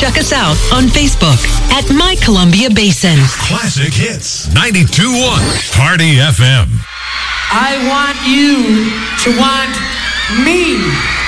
check us out on Facebook at My Columbia Basin. Classic Hits 92.1 Party FM. I want you to want me.